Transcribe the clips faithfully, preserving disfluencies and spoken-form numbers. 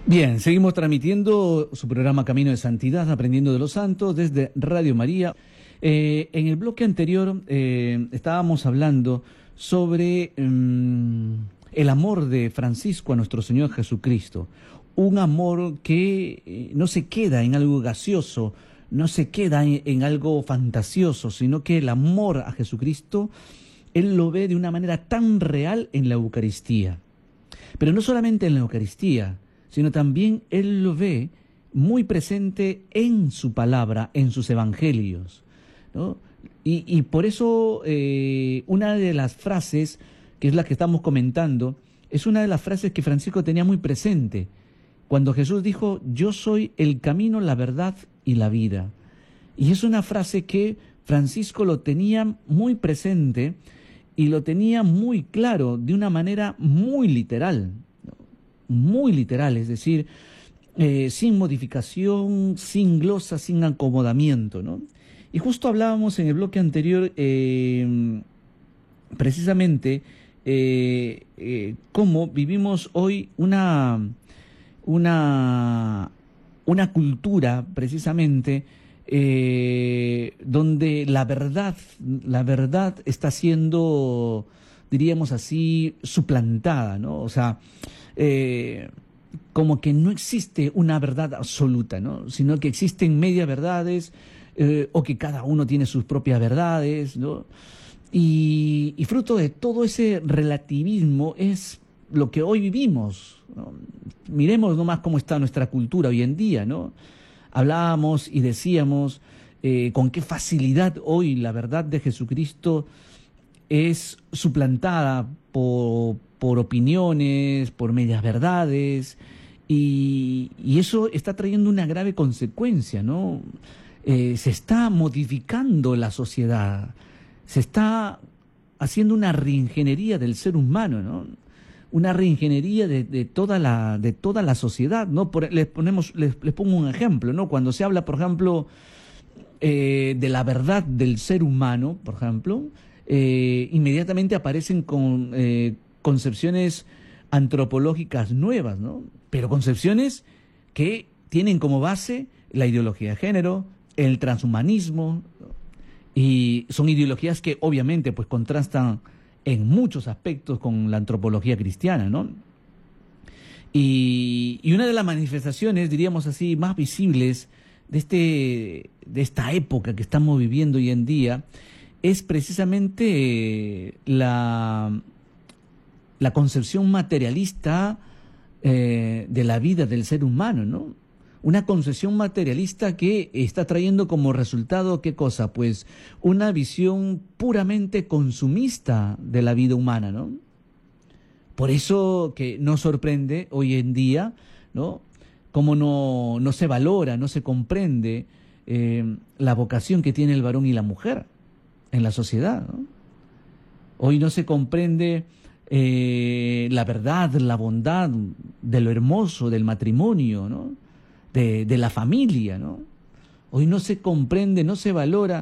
Bien, seguimos transmitiendo su programa Camino de Santidad, Aprendiendo de los Santos, desde Radio María. Eh, en el bloque anterior eh, estábamos hablando sobre um, el amor de Francisco a nuestro Señor Jesucristo. Un amor que eh, no se queda en algo gaseoso, no se queda en, en algo fantasioso, sino que el amor a Jesucristo, él lo ve de una manera tan real en la Eucaristía. Pero no solamente en la Eucaristía, sino también él lo ve muy presente en su palabra, en sus evangelios, ¿no? Y, y por eso eh, una de las frases, que es la que estamos comentando, es una de las frases que Francisco tenía muy presente, cuando Jesús dijo, yo soy el camino, la verdad y la vida. Y es una frase que Francisco lo tenía muy presente y lo tenía muy claro, de una manera muy literal, muy literal, es decir, eh, sin modificación, sin glosa, sin acomodamiento, ¿no? Y justo hablábamos en el bloque anterior eh, precisamente eh, eh, cómo vivimos hoy una, una, una cultura precisamente eh, donde la verdad, la verdad está siendo, diríamos así, suplantada, ¿no? O sea, Eh, como que no existe una verdad absoluta, ¿no? Sino que existen media verdades eh, o que cada uno tiene sus propias verdades, ¿no? Y, y fruto de todo ese relativismo es lo que hoy vivimos, ¿no? Miremos nomás cómo está nuestra cultura hoy en día, ¿no? Hablábamos y decíamos eh, con qué facilidad hoy la verdad de Jesucristo es suplantada por, por opiniones, por medias verdades, y, y eso está trayendo una grave consecuencia, ¿no? Eh, se está modificando la sociedad, se está haciendo una reingeniería del ser humano, ¿no? Una reingeniería de, de, toda, la, de toda la sociedad, ¿no? Por, les, ponemos, les, les pongo un ejemplo, ¿no? Cuando se habla, por ejemplo, eh, de la verdad del ser humano, por ejemplo, Eh, inmediatamente aparecen con eh, concepciones antropológicas nuevas, ¿no? Pero concepciones que tienen como base la ideología de género, el transhumanismo, ¿no? Y son ideologías que obviamente pues contrastan en muchos aspectos con la antropología cristiana, ¿no? Y, y una de las manifestaciones, diríamos así, más visibles de, este, de esta época que estamos viviendo hoy en día es precisamente la, la concepción materialista eh, de la vida del ser humano, ¿no? Una concepción materialista que está trayendo como resultado, ¿qué cosa? Pues una visión puramente consumista de la vida humana, ¿no? Por eso que nos sorprende hoy en día, ¿no? Cómo no, no se valora, no se comprende eh, la vocación que tiene el varón y la mujer en la sociedad, ¿no? Hoy no se comprende eh, la verdad, la bondad de lo hermoso del matrimonio, ¿no? De, de la familia, ¿no? Hoy no se comprende, no se valora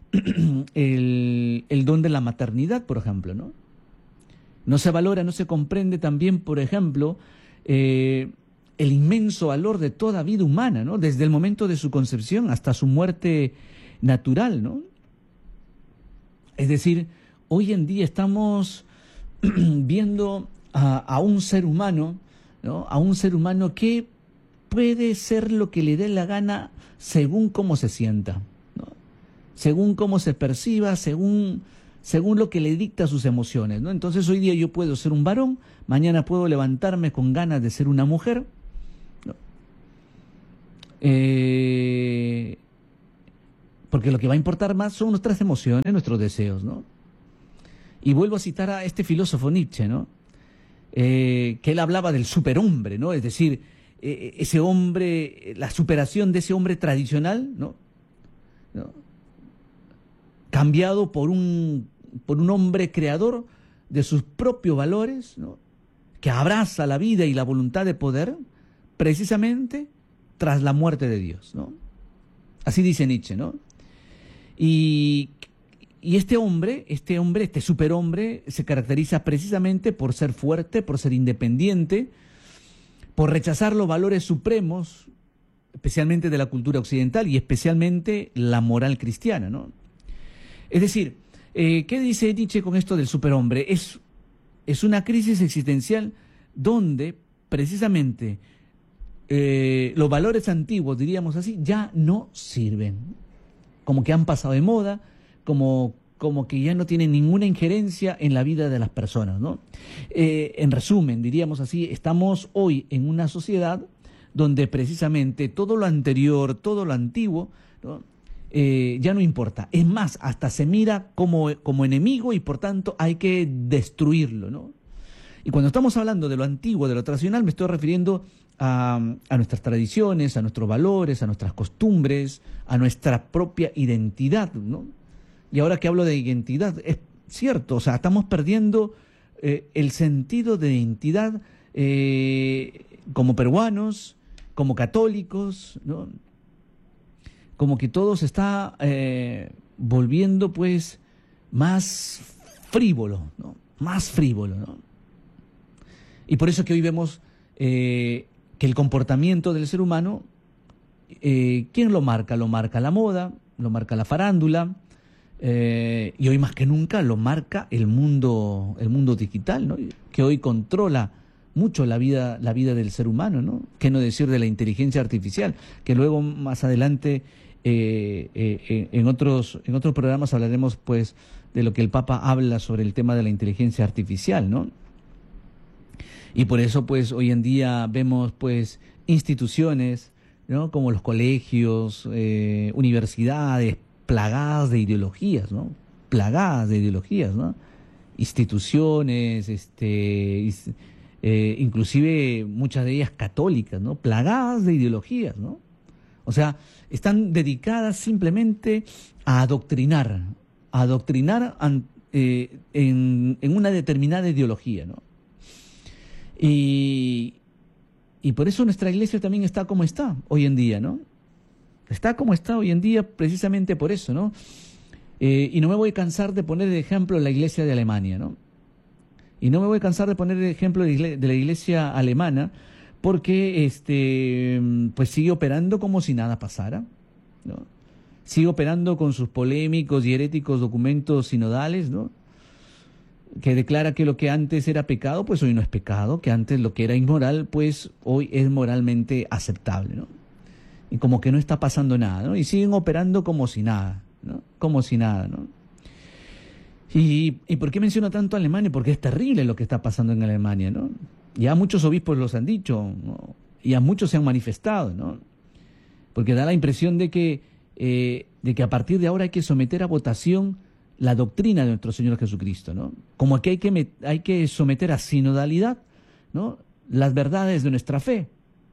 el, el don de la maternidad, por ejemplo, ¿no? No se valora, no se comprende también, por ejemplo, eh, el inmenso valor de toda vida humana, ¿no? Desde el momento de su concepción hasta su muerte natural, ¿no? Es decir, hoy en día estamos viendo a, a un ser humano, ¿no? A un ser humano que puede ser lo que le dé la gana según cómo se sienta, ¿no? Según cómo se perciba, según, según lo que le dicta sus emociones, ¿no? Entonces hoy día yo puedo ser un varón, mañana puedo levantarme con ganas de ser una mujer, ¿no? Eh... Porque lo que va a importar más son nuestras emociones, nuestros deseos, ¿no? Y vuelvo a citar a este filósofo Nietzsche, ¿no? Eh, que él hablaba del superhombre, ¿no? Es decir, eh, ese hombre, la superación de ese hombre tradicional, ¿no? ¿no? Cambiado por un, por un hombre creador de sus propios valores, ¿no? Que abraza la vida y la voluntad de poder, precisamente tras la muerte de Dios, ¿no? Así dice Nietzsche, ¿no? Y, y este hombre, este hombre, este superhombre, se caracteriza precisamente por ser fuerte, por ser independiente, por rechazar los valores supremos, especialmente de la cultura occidental y especialmente la moral cristiana, ¿no? Es decir, eh, ¿qué dice Nietzsche con esto del superhombre? Es, es una crisis existencial donde precisamente eh, los valores antiguos, diríamos así, ya no sirven. Como que han pasado de moda, como, como que ya no tienen ninguna injerencia en la vida de las personas, ¿no? Eh, en resumen, diríamos así, estamos hoy en una sociedad donde precisamente todo lo anterior, todo lo antiguo, ¿no? eh, ya no importa. Es más, hasta se mira como, como enemigo y por tanto hay que destruirlo, ¿no? Y cuando estamos hablando de lo antiguo, de lo tradicional, me estoy refiriendo a, a nuestras tradiciones, a nuestros valores, a nuestras costumbres, a nuestra propia identidad, ¿no? Y ahora que hablo de identidad, es cierto, o sea, estamos perdiendo eh, el sentido de identidad eh, como peruanos, como católicos, ¿no? Como que todo se está eh, volviendo pues más frívolo, ¿no? Más frívolo, ¿no? Y por eso que hoy vemos eh, que el comportamiento del ser humano, eh, ¿quién lo marca? Lo marca la moda, lo marca la farándula, eh, y hoy más que nunca lo marca el mundo, el mundo digital, ¿no? Que hoy controla mucho la vida, la vida del ser humano, ¿no? Qué no decir de la inteligencia artificial, que luego más adelante eh, eh, en otros, en otros programas hablaremos pues de lo que el Papa habla sobre el tema de la inteligencia artificial, ¿no? Y por eso pues hoy en día vemos pues instituciones, ¿no? Como los colegios, eh, universidades, plagadas de ideologías, ¿no? Plagadas de ideologías, ¿no? Instituciones, este... Eh, inclusive muchas de ellas católicas, ¿no? Plagadas de ideologías, ¿no? O sea, están dedicadas simplemente a adoctrinar, a adoctrinar an, eh, en, en una determinada ideología, ¿no? Y, y por eso nuestra iglesia también está como está hoy en día, ¿no? Está como está hoy en día precisamente por eso, ¿no? Eh, y no me voy a cansar de poner de ejemplo la iglesia de Alemania, ¿no? Y no me voy a cansar de poner el ejemplo de la iglesia alemana porque este, pues sigue operando como si nada pasara, ¿no? Sigue operando con sus polémicos y heréticos documentos sinodales, ¿no? Que declara que lo que antes era pecado, pues hoy no es pecado, que antes lo que era inmoral, pues hoy es moralmente aceptable, ¿no? Y como que no está pasando nada, ¿no? Y siguen operando como si nada, ¿no? Como si nada, ¿no? ¿Y, ¿Y por qué menciono tanto a Alemania? Porque es terrible lo que está pasando en Alemania, ¿no? Ya muchos obispos los han dicho, ¿no? Y a muchos se han manifestado, ¿no? Porque da la impresión de que, eh, de que a partir de ahora hay que someter a votación la doctrina de nuestro Señor Jesucristo, ¿no? Como que hay que, hay que someter a sinodalidad, ¿no? Las verdades de nuestra fe.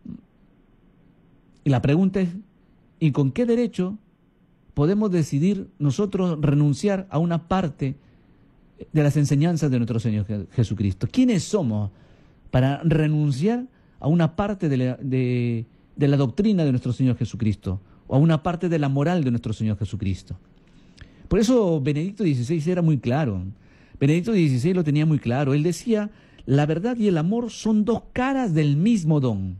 Y la pregunta es, ¿y con qué derecho podemos decidir nosotros renunciar a una parte de las enseñanzas de nuestro Señor Jesucristo? ¿Quiénes somos para renunciar a una parte de la, de, de la doctrina de nuestro Señor Jesucristo o a una parte de la moral de nuestro Señor Jesucristo? Por eso Benedicto dieciséis era muy claro. Benedicto dieciséis lo tenía muy claro. Él decía, la verdad y el amor son dos caras del mismo don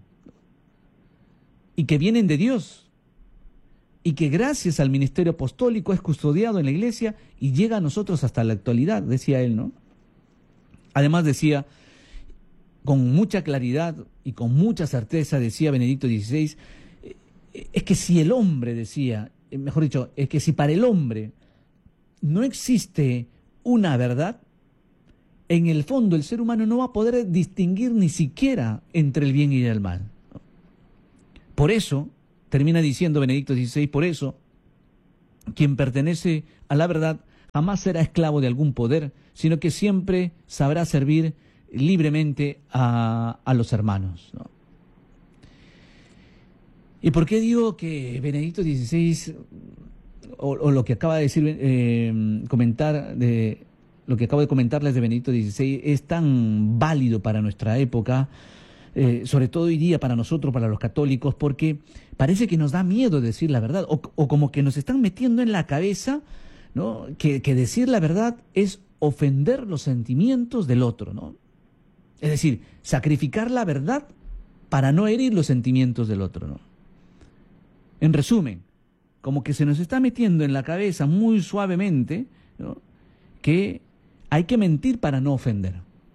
y que vienen de Dios, y que gracias al ministerio apostólico es custodiado en la iglesia y llega a nosotros hasta la actualidad, decía él, ¿no? Además decía, con mucha claridad y con mucha certeza, decía Benedicto dieciséis, es que si el hombre, decía, mejor dicho, es que si para el hombre no existe una verdad, en el fondo el ser humano no va a poder distinguir ni siquiera entre el bien y el mal. Por eso, termina diciendo Benedicto dieciséis, por eso, quien pertenece a la verdad jamás será esclavo de algún poder, sino que siempre sabrá servir libremente a, a los hermanos, ¿no? ¿Y por qué digo que Benedicto dieciséis, o, o lo que acaba de decir, eh, comentar, de lo que acabo de comentarles de Benedicto dieciséis, es tan válido para nuestra época? Eh, sobre todo hoy día para nosotros, para los católicos, porque parece que nos da miedo decir la verdad, o, o como que nos están metiendo en la cabeza, ¿no? que, que decir la verdad es ofender los sentimientos del otro, ¿no? Es decir, sacrificar la verdad para no herir los sentimientos del otro, ¿no? En resumen, como que se nos está metiendo en la cabeza muy suavemente, ¿no?, que hay que mentir para no ofender.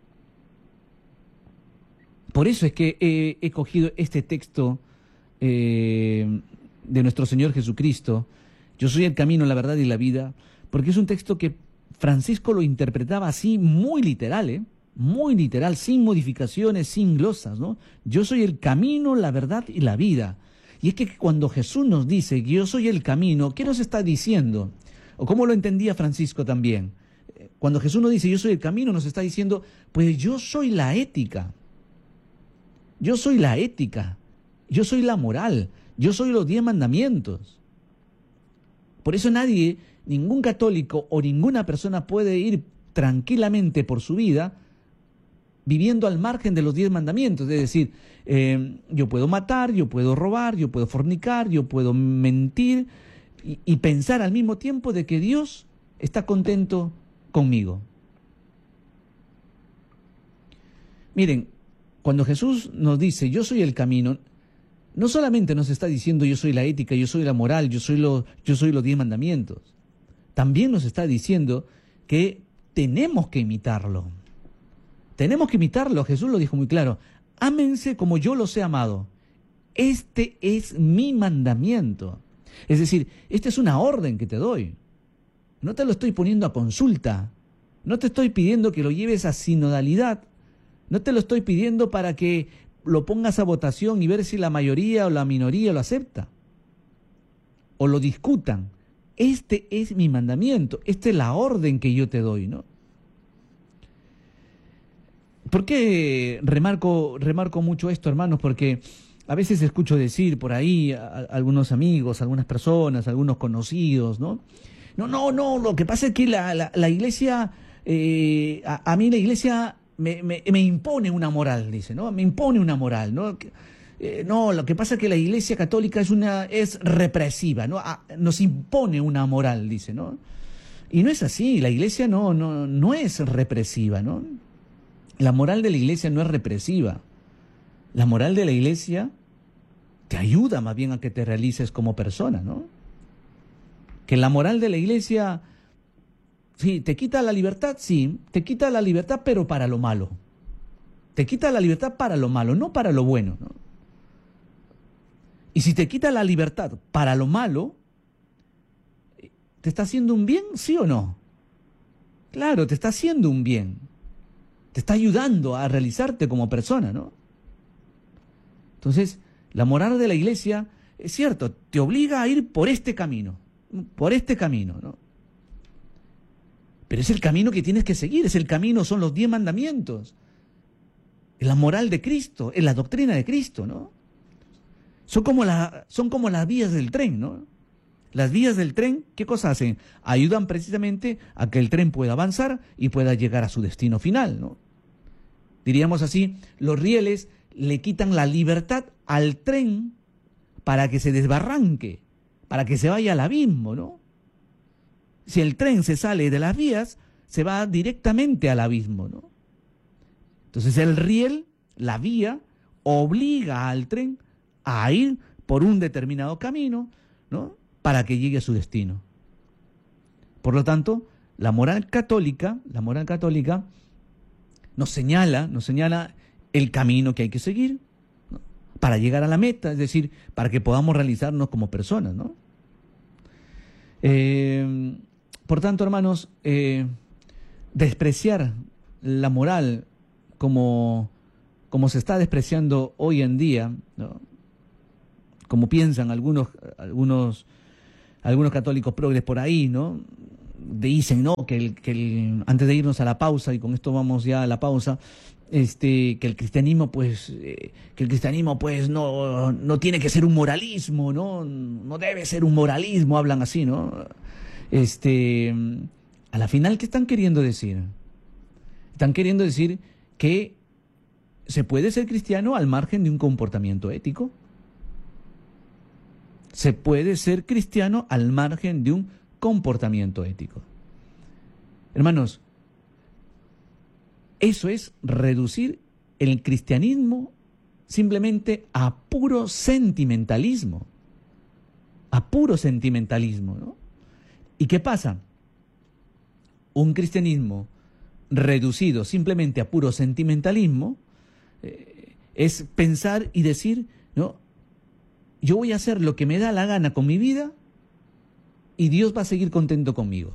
Por eso es que he, he cogido este texto eh, de nuestro Señor Jesucristo, yo soy el camino, la verdad y la vida, porque es un texto que Francisco lo interpretaba así muy literal, ¿eh? Muy literal, sin modificaciones, sin glosas, ¿no? Yo soy el camino, la verdad y la vida. Y es que cuando Jesús nos dice que yo soy el camino, ¿qué nos está diciendo? O cómo lo entendía Francisco también. Cuando Jesús nos dice yo soy el camino, nos está diciendo, pues yo soy la ética. Yo soy la ética. Yo soy la moral. Yo soy los diez mandamientos. Por eso nadie, ningún católico o ninguna persona puede ir tranquilamente por su vida viviendo al margen de los diez mandamientos. Es decir, eh, yo puedo matar, yo puedo robar, yo puedo fornicar, yo puedo mentir y, y pensar al mismo tiempo de que Dios está contento conmigo. Miren, cuando Jesús nos dice yo soy el camino, no solamente nos está diciendo yo soy la ética, yo soy la moral, yo soy, lo, yo soy los diez mandamientos. También nos está diciendo que tenemos que imitarlo. Tenemos que imitarlo. Jesús lo dijo muy claro. Ámense como yo los he amado. Este es mi mandamiento. Es decir, esta es una orden que te doy. No te lo estoy poniendo a consulta. No te estoy pidiendo que lo lleves a sinodalidad. No te lo estoy pidiendo para que lo pongas a votación y ver si la mayoría o la minoría lo acepta. O lo discutan. Este es mi mandamiento. Esta es la orden que yo te doy, ¿no? ¿Por qué remarco, remarco mucho esto, hermanos? Porque a veces escucho decir por ahí a, a algunos amigos, a algunas personas, a algunos conocidos, ¿no? No, no, no, lo que pasa es que la, la, la iglesia, eh, a, a mí la iglesia me, me, me impone una moral, dice, ¿no? Me impone una moral, ¿no? Eh, no, lo que pasa es que la iglesia católica es, una, es represiva, ¿no? A, nos impone una moral, dice, ¿no? Y no es así, la iglesia no, no, no es represiva, ¿no? La moral de la iglesia no es represiva. La moral de la iglesia te ayuda más bien a que te realices como persona, ¿no? Que la moral de la iglesia, sí, te quita la libertad, sí, te quita la libertad, pero para lo malo. Te quita la libertad para lo malo, no para lo bueno, ¿no? Y si te quita la libertad para lo malo, ¿te está haciendo un bien, sí o no? Claro, te está haciendo un bien. Te está ayudando a realizarte como persona, ¿no? Entonces, la moral de la iglesia, es cierto, te obliga a ir por este camino, por este camino, ¿no? Pero es el camino que tienes que seguir, es el camino, son los diez mandamientos. Es la moral de Cristo, es la doctrina de Cristo, ¿no? Son como, la, son como las vías del tren, ¿no? Las vías del tren, ¿qué cosa hacen? Ayudan precisamente a que el tren pueda avanzar y pueda llegar a su destino final, ¿no? Diríamos así, los rieles le quitan la libertad al tren para que se desbarranque, para que se vaya al abismo, ¿no? Si el tren se sale de las vías, se va directamente al abismo, ¿no? Entonces el riel, la vía, obliga al tren a ir por un determinado camino, ¿no?, para que llegue a su destino. Por lo tanto, la moral católica, la moral católica nos señala, nos señala el camino que hay que seguir, ¿no?, para llegar a la meta, es decir, para que podamos realizarnos como personas, ¿no? Eh, por tanto, hermanos, eh, despreciar la moral como, como se está despreciando hoy en día, ¿no?, como piensan algunos, algunos, algunos católicos progres por ahí, ¿no? Dicen, ¿no?, que, el, que el, antes de irnos a la pausa, y con esto vamos ya a la pausa, este, que el cristianismo, pues, eh, que el cristianismo, pues, no, no tiene que ser un moralismo, ¿no? No debe ser un moralismo, hablan así, ¿no? Este, a la final, ¿qué están queriendo decir? Están queriendo decir que se puede ser cristiano al margen de un comportamiento ético. Se puede ser cristiano al margen de un comportamiento ético. Hermanos, eso es reducir el cristianismo simplemente a puro sentimentalismo, a puro sentimentalismo, ¿no? ¿Y qué pasa? Un cristianismo reducido simplemente a puro sentimentalismo eh, es pensar y decir, ¿no? Yo voy a hacer lo que me da la gana con mi vida y Dios va a seguir contento conmigo.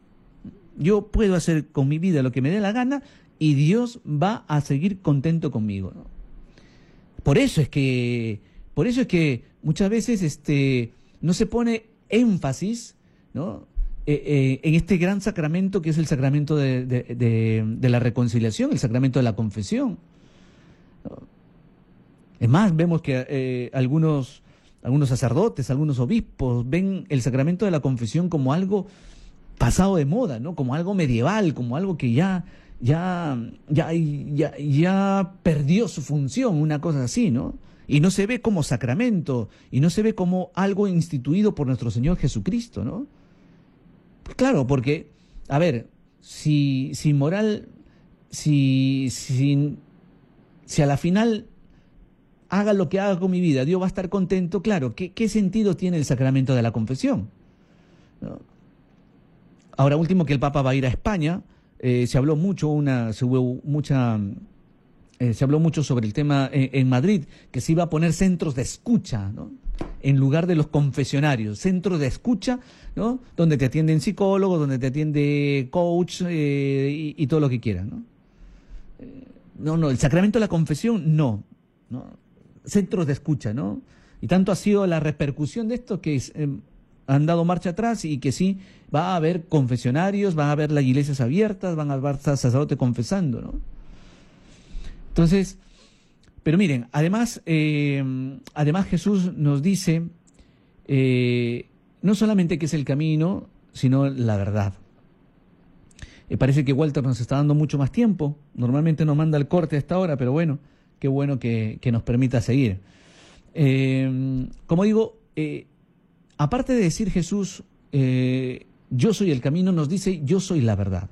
Yo puedo hacer con mi vida lo que me dé la gana y Dios va a seguir contento conmigo, ¿no? Por eso es que, por eso es que muchas veces este, no se pone énfasis, ¿no? eh, eh, en este gran sacramento que es el sacramento de, de, de, de la reconciliación, el sacramento de la confesión, ¿no? Es más, vemos que eh, algunos, algunos sacerdotes, algunos obispos ven el sacramento de la confesión como algo pasado de moda, ¿no? Como algo medieval, como algo que ya, ya, ya, ya, ya perdió su función, una cosa así, ¿no? Y no se ve como sacramento, y no se ve como algo instituido por nuestro Señor Jesucristo, ¿no? Pues claro, porque, a ver, si, si moral, si, si, si a la final haga lo que haga con mi vida, Dios va a estar contento, claro, ¿qué, qué sentido tiene el sacramento de la confesión? ¿No? Ahora último que el Papa va a ir a España, eh, se habló mucho, una, se hubo mucha, eh, se habló mucho sobre el tema en, en Madrid, que se iba a poner centros de escucha, ¿no? En lugar de los confesionarios, centros de escucha, ¿no? Donde te atienden psicólogos, donde te atiende coach eh, y, y todo lo que quieran, ¿no? Eh, no, no, el sacramento de la confesión, no, no. Centros de escucha, ¿no? Y tanto ha sido la repercusión de esto que es, eh, han dado marcha atrás y que sí, va a haber confesionarios, van a haber las iglesias abiertas, van a haber sacerdotes confesando, ¿no? Entonces, pero miren, además, eh, además Jesús nos dice eh, no solamente que es el camino, sino la verdad. Eh, parece que Walter nos está dando mucho más tiempo, normalmente nos manda el corte a esta hora, pero bueno, qué bueno que, que nos permita seguir. Eh, como digo, eh, aparte de decir Jesús, eh, yo soy el camino, nos dice, yo soy la verdad.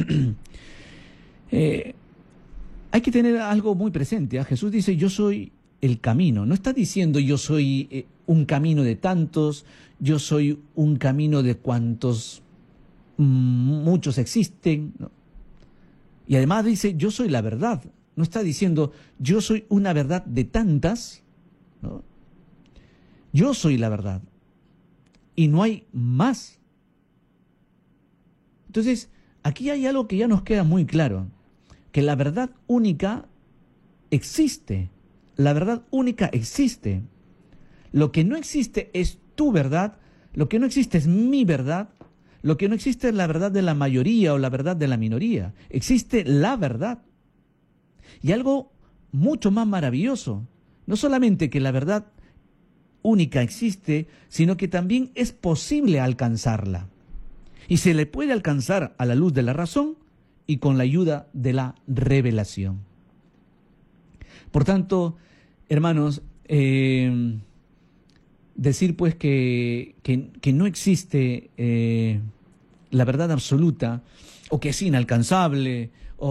eh, hay que tener algo muy presente, ¿eh? Jesús dice, yo soy el camino. No está diciendo yo soy eh, un camino de tantos, yo soy un camino de cuantos mm, muchos existen, ¿no? Y además dice, yo soy la verdad. No está diciendo, yo soy una verdad de tantas, ¿no? Yo soy la verdad. Y no hay más. Entonces, aquí hay algo que ya nos queda muy claro, que la verdad única existe. La verdad única existe. Lo que no existe es tu verdad, lo que no existe es mi verdad, lo que no existe es la verdad de la mayoría o la verdad de la minoría. Existe la verdad. Y algo mucho más maravilloso, no solamente que la verdad única existe, sino que también es posible alcanzarla. Y se le puede alcanzar a la luz de la razón y con la ayuda de la revelación. Por tanto, hermanos, eh, decir pues que, que, que no existe eh, la verdad absoluta, o que es inalcanzable,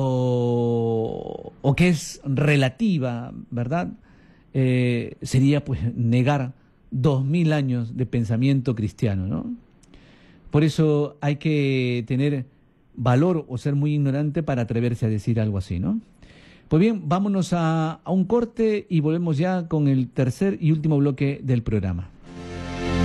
o, o que es relativa, ¿verdad? Eh, sería pues negar dos mil años de pensamiento cristiano, ¿no? Por eso hay que tener valor o ser muy ignorante para atreverse a decir algo así, ¿no? Pues bien, vámonos a, a un corte y volvemos ya con el tercer y último bloque del programa.